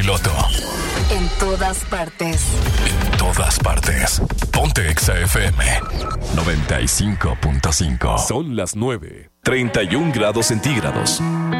piloto. En todas partes. En todas partes. Ponte Exa FM 95.5. Son las 9:31 grados centígrados.